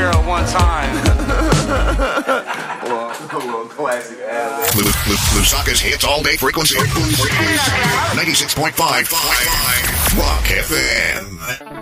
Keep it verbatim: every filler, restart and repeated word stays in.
here at one time. Well, classic ad. Lusaka's hits all day frequency. ninety-six point five Rock F M.